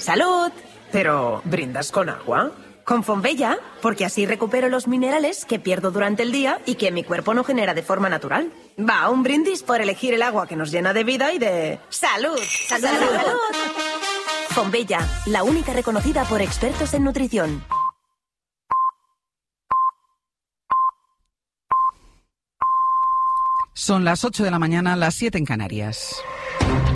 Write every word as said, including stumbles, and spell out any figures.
¡Salud! Pero, ¿brindas con agua? Con Fonbella, porque así recupero los minerales que pierdo durante el día y que mi cuerpo no genera de forma natural. Va, un brindis por elegir el agua que nos llena de vida y de... ¡Salud! ¡Salud! ¡Salud! ¡Salud! Fonbella, la única reconocida por expertos en nutrición. Son las ocho de la mañana, las siete en Canarias.